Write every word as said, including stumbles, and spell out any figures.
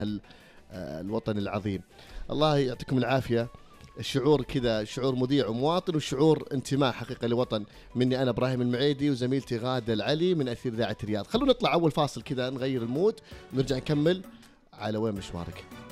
الوطن العظيم. الله يعطيكم العافية. الشعور كذا شعور مذيع ومواطن وشعور انتماء حقيقة لوطن. مني أنا إبراهيم المعيدي وزميلتي غادة العلي من أثير إذاعة الرياض. خلونا نطلع أول فاصل كذا نغير المود ونرجع نكمل على وين مشوارك.